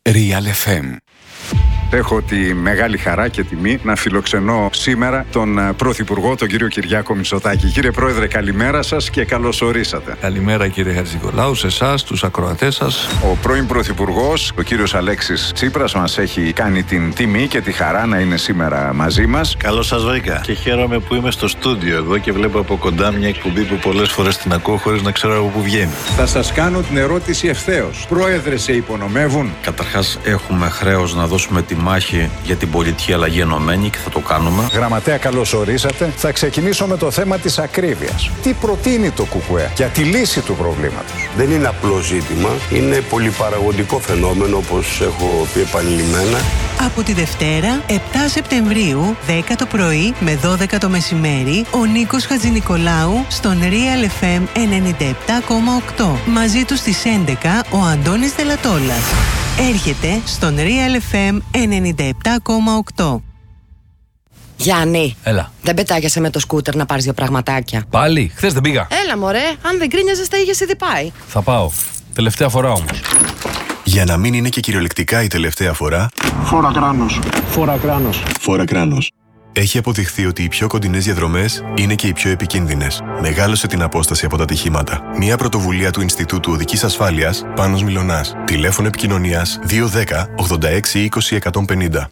Real FM. Έχω τη μεγάλη χαρά και τιμή να φιλοξενώ σήμερα τον Πρωθυπουργό, τον κύριο Κυριάκο Μητσοτάκη. Κύριε Πρόεδρε, καλημέρα σας και καλώς ορίσατε. Καλημέρα κύριε Χατζηνικολάου, σε εσάς, τους ακροατές σας. Ο πρώην Πρωθυπουργός, ο κύριος Αλέξης Τσίπρας, μας έχει κάνει την τιμή και τη χαρά να είναι σήμερα μαζί μας. Καλώς σας βρήκα και χαίρομαι που είμαι στο στούντιο εδώ και βλέπω από κοντά μια εκπομπή που πολλές φορές την ακούω χωρίς να ξέρω από πού βγαίνει. Θα σας κάνω την ερώτηση ευθέως. Πρόεδρε, σε υπονομεύουν? Καταρχάς, έχουμε χρέος να δώσουμε τη μάχη για την πολιτική αλλαγή ενωμένη και θα το κάνουμε. Γραμματέα, καλώς ορίσατε. Θα ξεκινήσω με το θέμα της ακρίβειας. Τι προτείνει το ΚΚΕ για τη λύση του προβλήματος? Δεν είναι απλό ζήτημα, είναι πολυπαραγωγικό φαινόμενο, όπως έχω πει επανειλημμένα. Από τη Δευτέρα, 7 Σεπτεμβρίου, 10 το πρωί με 12 το μεσημέρι, ο Νίκος Χατζηνικολάου στον Real FM 97,8. Μαζί του στις 11 ο Αντώνης Δελατόλας. Έρχεται στον Real FM 97,8. Γιάννη, Έλα. δεν πετάγεσαι με το σκούτερ να πάρεις δύο πραγματάκια? Πάλι, χθες δεν πήγα. Έλα μωρέ, αν δεν κρίνιαζες θα είχες ήδη πάει. Θα πάω. Τελευταία φορά όμως. Για να μην είναι και κυριολεκτικά η τελευταία φορά, Φόρα κράνος. Φόρα κράνος. φόρα κράνος. Έχει αποδειχθεί ότι οι πιο κοντινές διαδρομές είναι και οι πιο επικίνδυνες. Μεγάλωσε την απόσταση από τα ατυχήματα. Μια πρωτοβουλία του Ινστιτούτου Οδικής Ασφάλειας, Πάνος Μιλωνάς. Τηλέφωνο επικοινωνίας 210 86 20 150.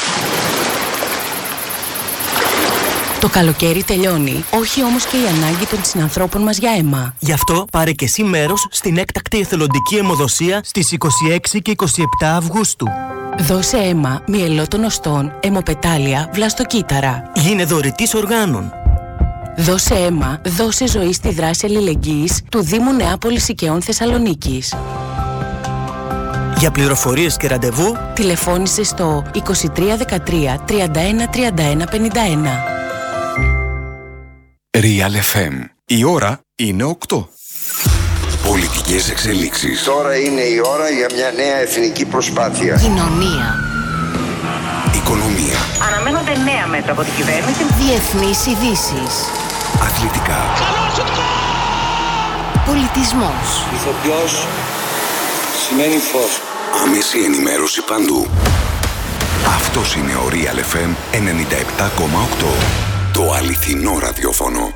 Το καλοκαίρι τελειώνει, όχι όμως και η ανάγκη των συνανθρώπων μας για αίμα. Γι' αυτό πάρε και εσύ μέρος στην έκτακτη εθελοντική αιμοδοσία στις 26 και 27 Αυγούστου. Δώσε αίμα μυελότων οστών, αιμοπετάλια, βλαστοκύτταρα. Γίνε δωρητής οργάνων. Δώσε αίμα, δώσε ζωή στη δράση αλληλεγγύης του Δήμου Νεάπολης Οικαιών Θεσσαλονίκης. Για πληροφορίες και ραντεβού, τηλεφώνησε στο 2313 31 31 51. Real FM. Η ώρα είναι 8. Πολιτικές εξελίξεις. Τώρα είναι η ώρα για μια νέα εθνική προσπάθεια. Κοινωνία. Οικονομία. Αναμένονται νέα μέτρα από την κυβέρνηση. Διεθνείς ειδήσεις. Αθλητικά. Πολιτισμός. Ηθοποιός σημαίνει φως. Άμεση ενημέρωση παντού. Αυτός είναι ο Real FM 97,8. Το αληθινό ραδιόφωνο.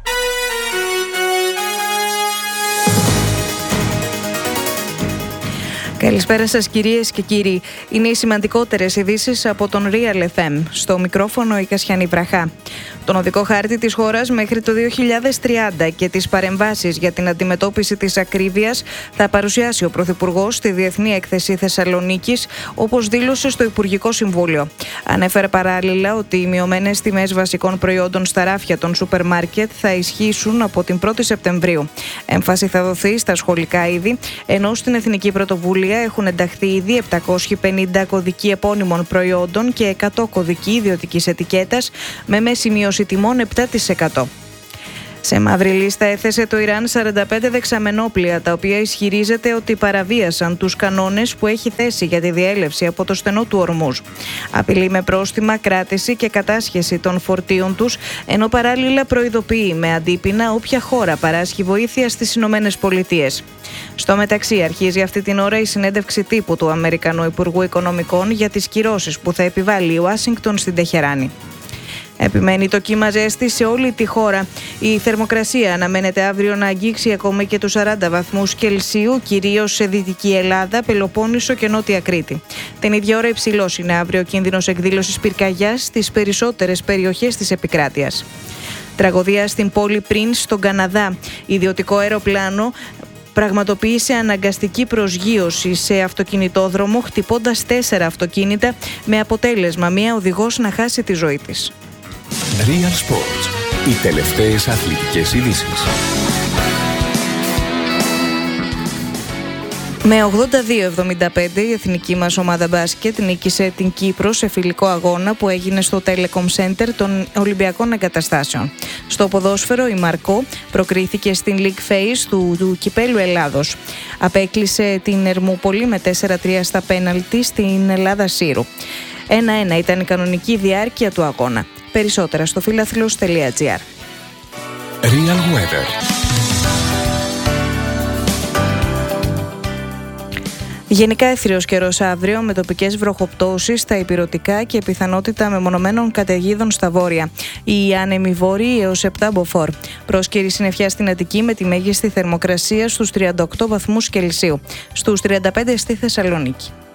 Καλησπέρα σας κυρίες και κύριοι. Είναι οι σημαντικότερες ειδήσεις από τον Real FM. Στο μικρόφωνο η Κασιανή Βραχά. Τον οδικό χάρτη της χώρας μέχρι το 2030 και τις παρεμβάσεις για την αντιμετώπιση της ακρίβειας θα παρουσιάσει ο Πρωθυπουργός στη Διεθνή Έκθεση Θεσσαλονίκης, όπως δήλωσε στο Υπουργικό Συμβούλιο. Ανέφερε παράλληλα ότι οι μειωμένες τιμές βασικών προϊόντων στα ράφια των σούπερ μάρκετ θα ισχύσουν από την 1η Σεπτεμβρίου. Έμφαση θα δοθεί στα σχολικά είδη, ενώ στην Εθνική Πρωτοβουλία έχουν ενταχθεί ήδη 750 κωδικοί επώνυμων προϊόντων και 100 κωδικοί ιδιωτικής ετικέτας με μέση μείωση τιμών 7%. Σε μαύρη λίστα έθεσε το Ιράν 45 δεξαμενόπλια, τα οποία ισχυρίζεται ότι παραβίασαν τους κανόνες που έχει θέσει για τη διέλευση από το στενό του Ορμούζ. Απειλεί με πρόστιμα, κράτηση και κατάσχεση των φορτίων τους, ενώ παράλληλα προειδοποιεί με αντίπεινα όποια χώρα παράσχει βοήθεια στις Ηνωμένες Πολιτείες. Στο μεταξύ, αρχίζει αυτή την ώρα η συνέντευξη τύπου του Αμερικανού Υπουργού Οικονομικών για τις κυρώσεις που θα επιβάλλει η Ουάσιγκτον στην Τεχεράνη. Επιμένει το κύμα ζέστη σε όλη τη χώρα. Η θερμοκρασία αναμένεται αύριο να αγγίξει ακόμα και τους 40 βαθμούς Κελσίου, κυρίως σε Δυτική Ελλάδα, Πελοπόννησο και Νότια Κρήτη. Την ίδια ώρα υψηλός είναι αύριο ο κίνδυνος εκδήλωσης πυρκαγιάς στις περισσότερες περιοχές της επικράτειας. Τραγωδία στην πόλη Πριν, στον Καναδά. Ιδιωτικό αεροπλάνο πραγματοποίησε αναγκαστική προσγείωση σε αυτοκινητόδρομο, χτυπώντας 4 αυτοκίνητα, με αποτέλεσμα μία οδηγός να χάσει τη ζωή της. Real Sports. Οι τελευταίες αθλητικές ειδήσεις. Με 82-75 η εθνική μας ομάδα μπάσκετ νίκησε την Κύπρο σε φιλικό αγώνα που έγινε στο Telecom Center των Ολυμπιακών Εγκαταστάσεων. Στο ποδόσφαιρο η Μαρκό προκρίθηκε στην League Phase του Κυπέλλου Ελλάδος. Απέκλεισε την Ερμούπολη με 4-3 στα πέναλτι στην Ελλάδα Σύρου. 1-1 ήταν η κανονική διάρκεια του αγώνα. Περισσότερα στο φιλαθλος.gr. Real Weather. Γενικά έθριος καιρός αύριο με τοπικές βροχοπτώσεις στα ηπειρωτικά και πιθανότητα μεμονωμένων καταιγίδων στα βόρεια. Οι άνεμοι βόρειοι έως 7 μποφόρ. Πρόσκαιρη συννεφιά στην Αττική με τη μέγιστη θερμοκρασία στους 38 βαθμούς Κελσίου. Στους 35 στη Θεσσαλονίκη.